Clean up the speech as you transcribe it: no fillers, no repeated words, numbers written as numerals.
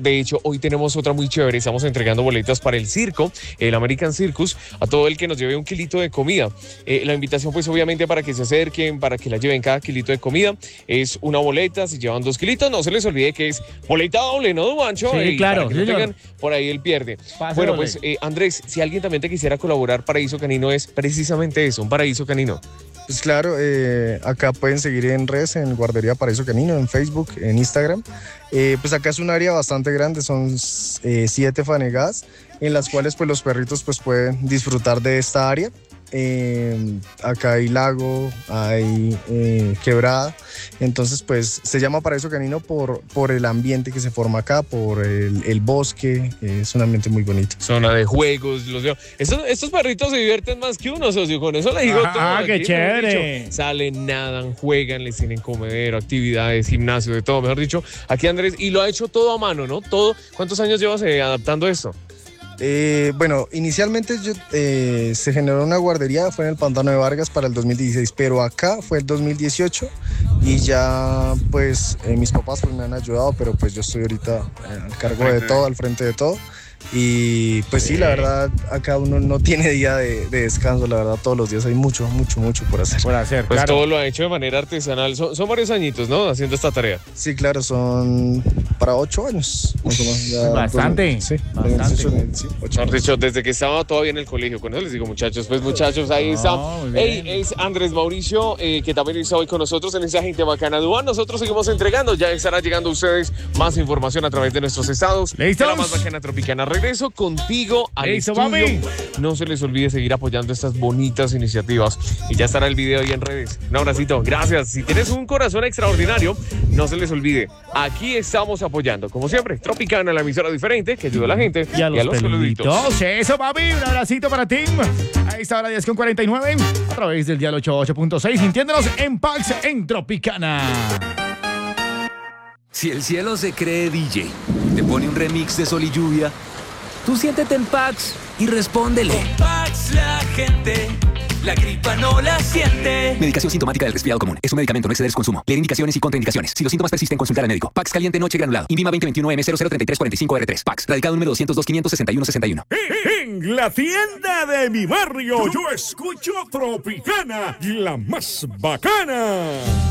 De hecho, hoy tenemos otra muy chévere. Estamos entregando boletas para el circo, el American Circus, a todo el que nos lleve un kilito de comida. La invitación, pues, obviamente, para que se acerquen, para que la lleven cada kilito de comida, es una boleta. Si llevan 2 kilitos, no se les olvide que es boleta doble, ¿no, Duancho? Sí, claro. Para que no tengan por ahí el pierde. Bueno, pues, Andrés, si alguien también te quisiera colaborar, Paraíso Canino es precisamente eso, un paraíso canino. Pues claro, acá pueden seguir en redes, en Guardería Paraíso Canino, en Facebook, en Instagram. Pues acá es un área bastante grande, son 7 fanegadas, en las cuales pues los perritos pues pueden disfrutar de esta área. Acá hay lago, hay quebrada, entonces pues se llama Paraíso Canino por el ambiente que se forma acá, por el bosque, es un ambiente muy bonito. Zona de juegos, los veo. Estos perritos se divierten más que uno, socio, con eso les digo todo. Ah, qué aquí, chévere. Salen, nadan, juegan, les tienen comedero, actividades, gimnasio, de todo, mejor dicho. Aquí Andrés, y lo ha hecho todo a mano, ¿no? Todo. ¿Cuántos años llevas adaptando esto? Bueno, inicialmente se generó una guardería, fue en el Pantano de Vargas para el 2016, pero acá fue el 2018 y ya pues mis papás pues me han ayudado, pero pues yo estoy ahorita al cargo de todo, al frente de todo. Y pues sí, la verdad, acá uno no tiene día de descanso, la verdad, todos los días hay mucho por hacer. Pues claro. todo lo ha hecho de manera artesanal. Son varios añitos, ¿no? Haciendo esta tarea. Sí, claro, son para 8 años. Más o menos, ya, Bastante. Sí, Bastante. sí, 8 Mejor años. dicho, desde que estaba todavía en el colegio, con eso les digo, muchachos, pues muchachos, ahí está. muy Hey, bien. es Andrés Mauricio, que también está hoy con nosotros en esa gente bacana. Duan, nosotros seguimos entregando, ya estará llegando a ustedes más información a través de nuestros estados. ¿Listos? La más bacana tropicana. Regreso contigo al Listo, estudio. mami. No se les olvide seguir apoyando estas bonitas iniciativas. Y ya estará el video ahí en redes. Un abracito, gracias. Si tienes un corazón extraordinario, no se les olvide. Aquí estamos apoyando, como siempre, Tropicana, la emisora diferente que ayuda a la gente Y a los peluditos. peluditos. Eso, papi. Un abracito para ti. A esta hora 10:49 a través del dial 88.6, sintiéndonos en Pax en Tropicana. Si el cielo se cree DJ, te pone un remix de Sol y Lluvia, tú siéntete en Pax y respóndele. Con Pax la gente, la gripa no la siente. Medicación sintomática del resfriado común. Es un medicamento, no exceder su consumo. Leer indicaciones y contraindicaciones. Si los síntomas persisten, consultar al médico. Pax caliente noche granulado. Invima 2021M003345R3. Pax. Radicado número 202-561-61. En la tienda de mi barrio yo escucho Tropicana, la más bacana.